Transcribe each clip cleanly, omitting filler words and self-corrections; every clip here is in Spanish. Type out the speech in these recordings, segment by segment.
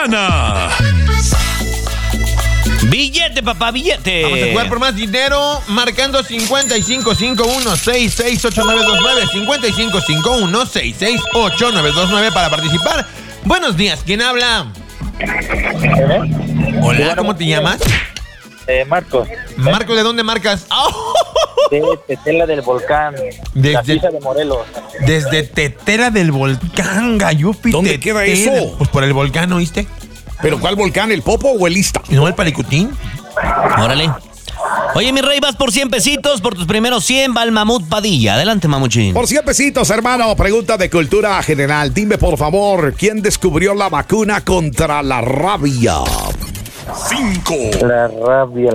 mañana. Billete, papá, billete. Vamos a jugar por más dinero marcando 5551-668929. 5551-668929 para participar. Buenos días, ¿quién habla? Hola, ¿cómo te llamas? Marcos. Marcos, ¿de dónde marcas? ¡Oh! De Tetela del Volcán. La Sisa de Morelos. Desde Tetela del Volcán, Gayupi. ¿Dónde queda eso? Pues por el volcán, ¿oíste? ¿Pero cuál volcán? ¿El Popo o el Ista? ¿Y no el Palicutín? Órale. Oye, mi rey, vas por 100 pesitos. Por tus primeros 100 va el Mamut Padilla. Adelante, Mamuchín. Por 100 pesitos, hermano. Pregunta de cultura general. Dime, por favor, ¿quién descubrió la vacuna contra la rabia? 5. La rabia.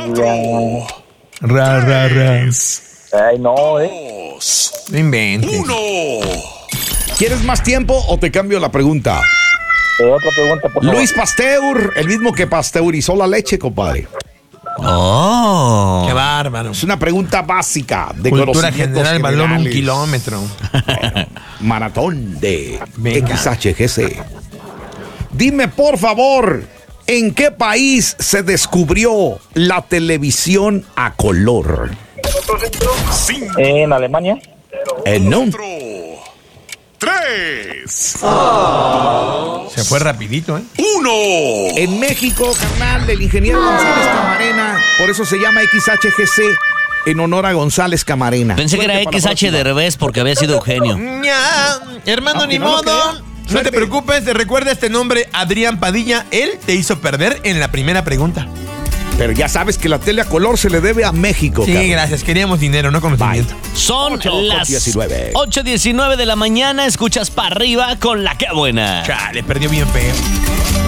Ay, no, 2. No inventes. 1. ¿Quieres más tiempo o te cambio la pregunta? Otra pregunta, por favor. Luis Pasteur, el mismo que pasteurizó la leche, compadre. Oh. Qué bárbaro. Es una pregunta básica de Cultura conocimientos general, balón 1 generales. kilómetro. Maratón de Venga. XHGC. Dime, por favor, ¿en qué país se descubrió la televisión a color? En Alemania. No. 3. Se fue rapidito, ¿eh? 1. En México, carnal, el ingeniero González Camarena, por eso se llama XHGC, en honor a González Camarena. Pensé que era Suerte para la XH de próxima. revés porque había sido Eugenio. Ya, hermano, ni Aunque no lo modo. crea. No te Suerte. preocupes, recuerda este nombre, Adrián Padilla. Él te hizo perder en la primera pregunta. Pero ya sabes que la tele a color se le debe a México, Sí, carnal. gracias. Queríamos dinero, no conocimiento. Son 8:19. las 8:19 de la mañana. Escuchas para arriba con la que buena. Chale, perdió bien feo.